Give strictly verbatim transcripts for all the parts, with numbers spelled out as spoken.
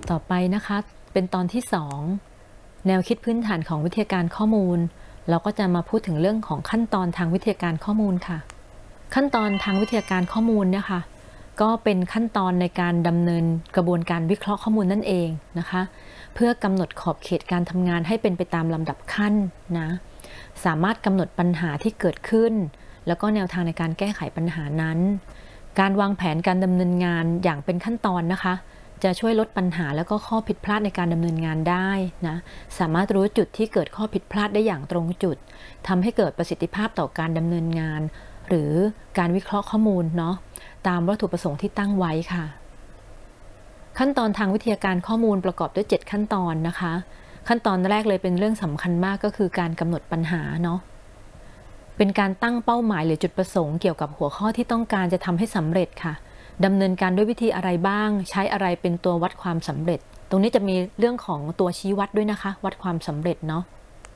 ต่อไปนะคะเป็นตอนที่สองแนวคิดพื้นฐานของวิทยาการข้อมูลเราก็จะมาพูดถึงเรื่องของขั้นตอนทางวิทยาการข้อมูลค่ะขั้นตอนทางวิทยาการข้อมูลเนี่ยค่ะก็เป็นขั้นตอนในการดำเนินกระบวนการวิเคราะห์ข้อมูลนั่นเองนะคะเพื่อกำหนดขอบเขตการทำงานให้เป็นไปตามลำดับขั้นนะสามารถกำหนดปัญหาที่เกิดขึ้นแล้วก็แนวทางในการแก้ไขปัญหานั้นการวางแผนการดำเนินงานอย่างเป็นขั้นตอนนะคะจะช่วยลดปัญหาแล้วก็ข้อผิดพลาดในการดำเนินงานได้นะสามารถรู้จุดที่เกิดข้อผิดพลาดได้อย่างตรงจุดทำให้เกิดประสิทธิภาพต่อการดำเนินงานหรือการวิเคราะห์ข้อมูลเนาะตามวัตถุประสงค์ที่ตั้งไว้ค่ะขั้นตอนทางวิทยาการข้อมูลประกอบด้วยเจ็ดขั้นตอนนะคะขั้นตอนแรกเลยเป็นเรื่องสำคัญมากก็คือการกำหนดปัญหาเนาะเป็นการตั้งเป้าหมายหรือจุดประสงค์เกี่ยวกับหัวข้อที่ต้องการจะทำให้สำเร็จค่ะดำเนินการด้วยวิธีอะไรบ้างใช้อะไรเป็นตัววัดความสำเร็จตรงนี้จะมีเรื่องของตัวชี้วัดด้วยนะคะวัดความสำเร็จเนาะ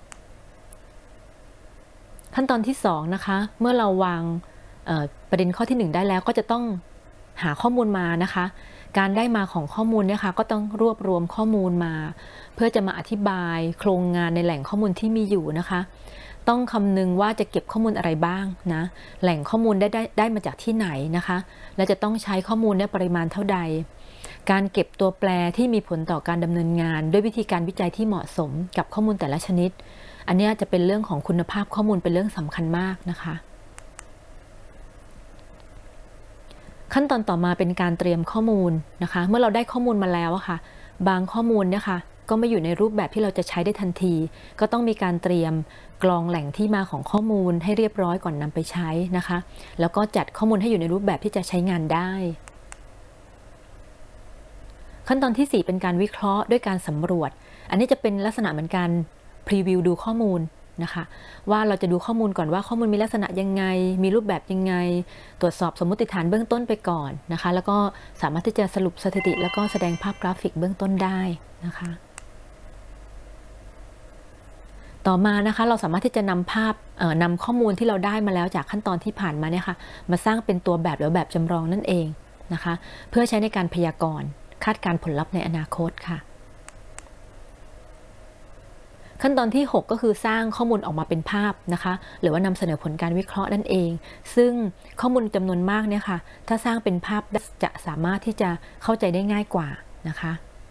ขั้นตอนที่สองนะคะเมื่อเราวางประเด็นข้อที่หนึ่งได้แล้วก็จะต้องหาข้อมูลมานะคะการได้มาของข้อมูลเนี่ยค่ะก็ต้องรวบรวมข้อมูลมาเพื่อจะมาอธิบายโครงงานในแหล่งข้อมูลที่มีอยู่นะคะต้องคำนึงว่าจะเก็บข้อมูลอะไรบ้างนะแหล่งข้อมูลได้ได้ได้มาจากที่ไหนนะคะและจะต้องใช้ข้อมูลในปริมาณเท่าใดการเก็บตัวแปรที่มีผลต่อการดำเนินงานด้วยวิธีการวิจัยที่เหมาะสมกับข้อมูลแต่ละชนิดอันนี้จะเป็นเรื่องของคุณภาพข้อมูลเป็นเรื่องสำคัญมากนะคะขั้นตอนต่อมาเป็นการเตรียมข้อมูลนะคะเมื่อเราได้ข้อมูลมาแล้วค่ะบางข้อมูลเนี่ยค่ะก็ไม่อยู่ในรูปแบบที่เราจะใช้ได้ทันทีก็ต้องมีการเตรียมกรองแหล่งที่มาของข้อมูลให้เรียบร้อยก่อนนำไปใช้นะคะแล้วก็จัดข้อมูลให้อยู่ในรูปแบบที่จะใช้งานได้ขั้นตอนที่สี่เป็นการวิเคราะห์ด้วยการสำรวจอันนี้จะเป็นลักษณะเหมือนการพรีวิวดูข้อมูลนะคะว่าเราจะดูข้อมูลก่อนว่าข้อมูลมีลักษณะยังไงมีรูปแบบยังไงตรวจสอบสมมติฐานเบื้องต้นไปก่อนนะคะแล้วก็สามารถที่จะสรุปสถิติแล้วก็แสดงภาพกราฟิกเบื้องต้นได้นะคะต่อมานะคะเราสามารถที่จะนำภาพนำข้อมูลที่เราได้มาแล้วจากขั้นตอนที่ผ่านมาเนี่ยค่ะมาสร้างเป็นตัวแบบหรือแบบจำลองนั่นเองนะคะเพื่อใช้ในการพยากรณ์คาดการณ์ผลลัพธ์ในอนาคตค่ะขั้นตอนที่หกก็คือสร้างข้อมูลออกมาเป็นภาพนะคะหรือว่านำเสนอผลการวิเคราะห์นั่นเองซึ่งข้อมูลจำนวนมากเนี่ยค่ะถ้าสร้างเป็นภาพจะสามารถที่จะเข้าใจได้ง่ายกว่านะคะ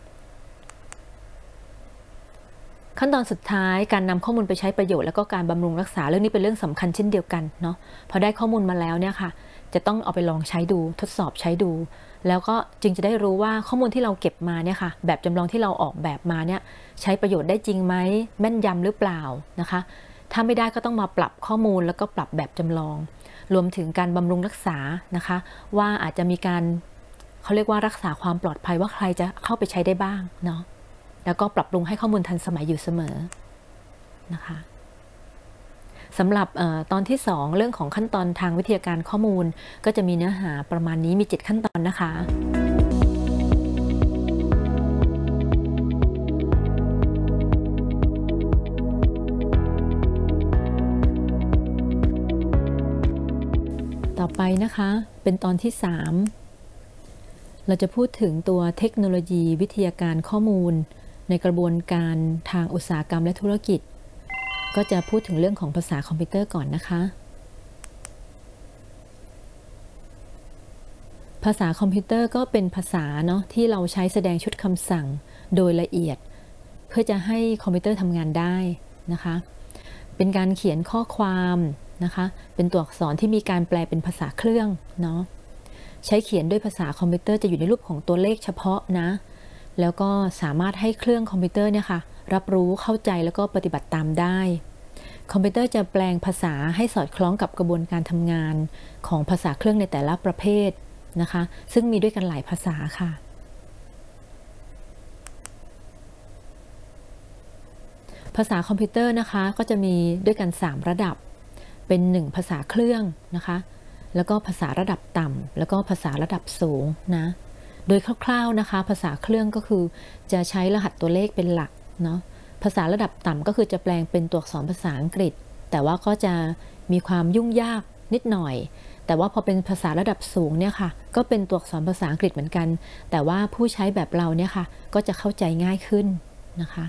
ขั้นตอนสุดท้ายการนำข้อมูลไปใช้ประโยชน์แล้วก็การบำรุงรักษาเรื่องนี้เป็นเรื่องสำคัญเช่นเดียวกันเนาะพอได้ข้อมูลมาแล้วเนี่ยค่ะจะต้องเอาไปลองใช้ดูทดสอบใช้ดูแล้วก็จึงจะได้รู้ว่าข้อมูลที่เราเก็บมาเนี่ยค่ะแบบจำลองที่เราออกแบบมาเนี่ยใช้ประโยชน์ได้จริงไหมแม่นยำหรือเปล่านะคะถ้าไม่ได้ก็ต้องมาปรับข้อมูลแล้วก็ปรับแบบจำลองรวมถึงการบำรุงรักษานะคะว่าอาจจะมีการเขาเรียกว่ารักษาความปลอดภัยว่าใครจะเข้าไปใช้ได้บ้างเนาะแล้วก็ปรับปรุงให้ข้อมูลทันสมัยอยู่เสมอนะคะสำหรับออตอนที่สองเรื่องของขั้นตอนทางวิทยาการข้อมูลก็จะมีเนื้อหาประมาณนี้มีเจ็ดขั้นตอนนะคะต่อไปนะคะเป็นตอนที่สามเราจะพูดถึงตัวเทคโนโลยีวิทยาการข้อมูลในกระบวนการทางอุตสาหกรรมและธุรกิจก็จะพูดถึงเรื่องของภาษาคอมพิวเตอร์ก่อนนะคะภาษาคอมพิวเตอร์ก็เป็นภาษาเนาะที่เราใช้แสดงชุดคำสั่งโดยละเอียดเพื่อจะให้คอมพิวเตอร์ทำงานได้นะคะเป็นการเขียนข้อความนะคะเป็นตัวอักษรที่มีการแปลเป็นภาษาเครื่องเนาะใช้เขียนด้วยภาษาคอมพิวเตอร์จะอยู่ในรูปของตัวเลขเฉพาะนะแล้วก็สามารถให้เครื่องคอมพิวเตอร์เนี่ยค่ะรับรู้เข้าใจแล้วก็ปฏิบัติตามได้คอมพิวเตอร์จะแปลงภาษาให้สอดคล้องกับกระบวนการทำงานของภาษาเครื่องในแต่ละประเภทนะคะซึ่งมีด้วยกันหลายภาษาค่ะภาษาคอมพิวเตอร์นะคะก็จะมีด้วยกันสามระดับเป็นหนึ่งภาษาเครื่องนะคะแล้วก็ภาษาระดับต่ำแล้วก็ภาษาระดับสูงนะโดยคร่าวๆนะคะภาษาเครื่องก็คือจะใช้รหัสตัวเลขเป็นหลักเนาะภาษาระดับต่ำก็คือจะแปลงเป็นตัวอักษรภาษาอังกฤษแต่ว่าก็จะมีความยุ่งยากนิดหน่อยแต่ว่าพอเป็นภาษาระดับสูงเนี่ยค่ะก็เป็นตัวอักษรภาษาอังกฤษเหมือนกันแต่ว่าผู้ใช้แบบเราเนี่ยค่ะก็จะเข้าใจง่ายขึ้นนะคะ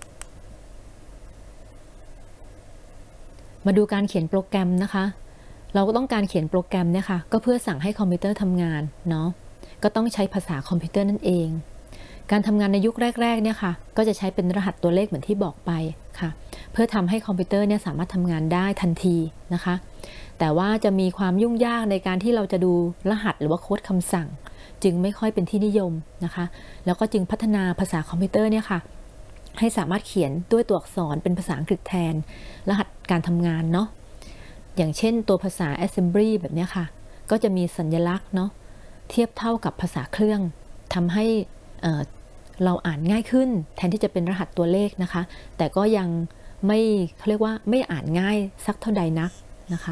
มาดูการเขียนโปรแกรมนะคะเราก็ต้องการเขียนโปรแกรมเนี่ยค่ะก็เพื่อสั่งให้คอมพิวเตอร์ทำงานเนาะก็ต้องใช้ภาษาคอมพิวเตอร์นั่นเองการทำงานในยุคแรกๆเนี่ยค่ะก็จะใช้เป็นรหัสตัวเลขเหมือนที่บอกไปค่ะเพื่อทำให้คอมพิวเตอร์เนี่ยสามารถทำงานได้ทันทีนะคะแต่ว่าจะมีความยุ่งยากในการที่เราจะดูรหัสหรือว่าโค้ดคำสั่งจึงไม่ค่อยเป็นที่นิยมนะคะแล้วก็จึงพัฒนาภาษาคอมพิวเตอร์เนี่ยค่ะให้สามารถเขียนด้วยตัวอักษรเป็นภาษาอังกฤษแทนรหัสการทำงานเนาะอย่างเช่นตัวภาษา assembly แบบนี้ค่ะก็จะมีสัญลักษณ์เนาะเทียบเท่ากับภาษาเครื่องทำให้เอ่อเราอ่านง่ายขึ้นแทนที่จะเป็นรหัสตัวเลขนะคะแต่ก็ยังไม่เขาเรียกว่าไม่อ่านง่ายสักเท่าใดนักนะคะ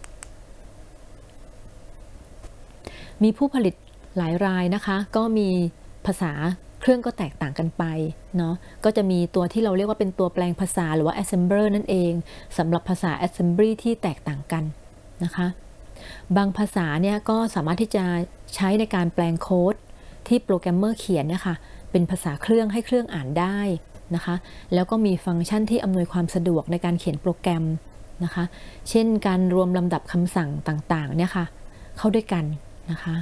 มีผู้ผลิตหลายรายนะคะก็มีภาษาเครื่องก็แตกต่างกันไปเนาะก็จะมีตัวที่เราเรียกว่าเป็นตัวแปลงภาษาหรือว่า assembler นั่นเองสำหรับภาษา assembly ที่แตกต่างกันนะคะบางภาษาเนี่ยก็สามารถที่จะใช้ในการแปลงโค้ดที่โปรแกรมเมอร์เขียนเนี่ยค่ะเป็นภาษาเครื่องให้เครื่องอ่านได้นะคะแล้วก็มีฟังก์ชันที่อำนวยความสะดวกในการเขียนโปรแกรมนะคะเช่นการรวมลำดับคำสั่งต่างๆเนี่ยค่ะเข้าด้วยกันนะคะ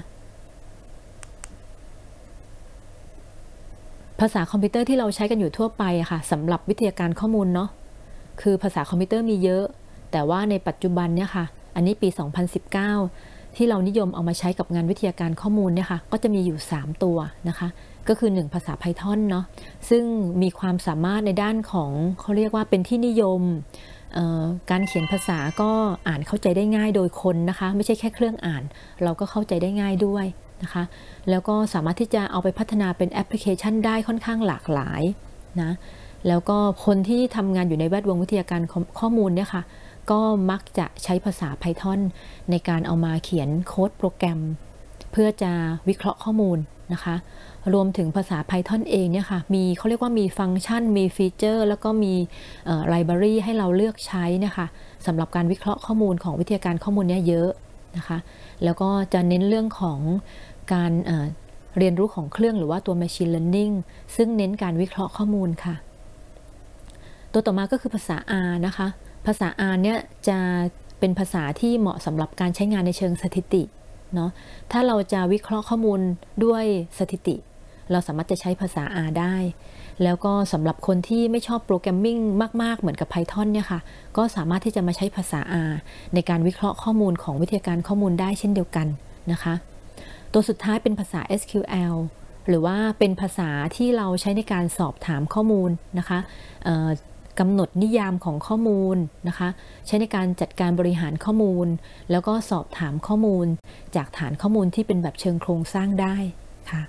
ภาษาคอมพิวเตอร์ที่เราใช้กันอยู่ทั่วไปอะค่ะสำหรับวิทยาการข้อมูลเนาะคือภาษาคอมพิวเตอร์มีเยอะแต่ว่าในปัจจุบันเนี่ยค่ะอันนี้ปี สองพันสิบเก้า ที่เรานิยมเอามาใช้กับงานวิทยาการข้อมูลเนี่ยค่ะก็จะมีอยู่สามตัวนะคะก็คือหนึ่งภาษา Python เนาะซึ่งมีความสามารถในด้านของเขาเรียกว่าเป็นที่นิยมการเขียนภาษาก็อ่านเข้าใจได้ง่ายโดยคนนะคะไม่ใช่แค่เครื่องอ่านเราก็เข้าใจได้ง่ายด้วยนะคะแล้วก็สามารถที่จะเอาไปพัฒนาเป็นแอปพลิเคชันได้ค่อนข้างหลากหลายนะแล้วก็คนที่ทำงานอยู่ในแวดวงวิทยาการข้อมูลเนี่ยค่ะก็มักจะใช้ภาษา Python ในการเอามาเขียนโค้ดโปรแกรมเพื่อจะวิเคราะห์ข้อมูลนะคะรวมถึงภาษา Python เองเนี่ยค่ะมีเขาเรียกว่ามีฟังก์ชันมีฟีเจอร์แล้วก็มีไลบรารีให้เราเลือกใช้นะคะสำหรับการวิเคราะห์ข้อมูลของวิทยาการข้อมูลเนี่ยเยอะนะคะแล้วก็จะเน้นเรื่องของการเ, เรียนรู้ของเครื่องหรือว่าตัว machine learning ซึ่งเน้นการวิเคราะห์ข้อมูลค่ะตัวต่อมาก็คือภาษา R นะคะภาษา R เนี่ยจะเป็นภาษาที่เหมาะสำหรับการใช้งานในเชิงสถิติเนาะถ้าเราจะวิเคราะห์ข้อมูลด้วยสถิติเราสามารถจะใช้ภาษา R ได้แล้วก็สำหรับคนที่ไม่ชอบโปรแกรมมิ่งมากๆเหมือนกับ Python เนี่ยค่ะก็สามารถที่จะมาใช้ภาษา R ในการวิเคราะห์ข้อมูลของวิทยาการข้อมูลได้เช่นเดียวกันนะคะตัวสุดท้ายเป็นภาษา เอส คิว แอล หรือว่าเป็นภาษาที่เราใช้ในการสอบถามข้อมูลนะคะกำหนดนิยามของข้อมูลนะคะใช้ในการจัดการบริหารข้อมูลแล้วก็สอบถามข้อมูลจากฐานข้อมูลที่เป็นแบบเชิงโครงสร้างได้ค่ะ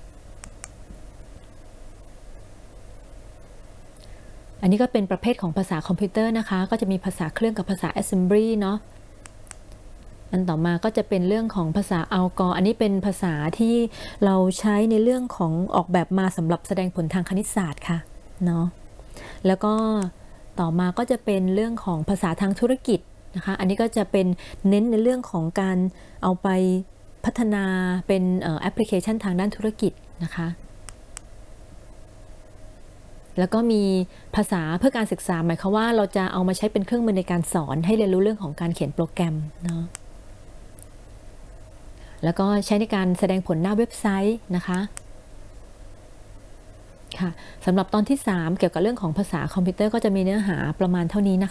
อันนี้ก็เป็นประเภทของภาษาคอมพิวเตอร์นะคะก็จะมีภาษาเครื่องกับภาษา assembly เนาะอันต่อมาก็จะเป็นเรื่องของภาษาอัลกออันนี้เป็นภาษาที่เราใช้ในเรื่องของออกแบบมาสำหรับแสดงผลทางคณิตศาสตร์ค่ะเนาะแล้วก็ต่อมาก็จะเป็นเรื่องของภาษาทางธุรกิจนะคะอันนี้ก็จะเป็นเน้นในเรื่องของการเอาไปพัฒนาเป็นแอปพลิเคชันทางด้านธุรกิจนะคะแล้วก็มีภาษาเพื่อการศึกษาหมายความว่าเราจะเอามาใช้เป็นเครื่องมือในการสอนให้เรียนรู้เรื่องของการเขียนโปรแกรมเนาะแล้วก็ใช้ในการแสดงผลหน้าเว็บไซต์นะคะค่ะสำหรับตอนที่สามเกี่ยวกับเรื่องของภาษาคอมพิวเตอร์ก็จะมีเนื้อหาประมาณเท่านี้นะคะ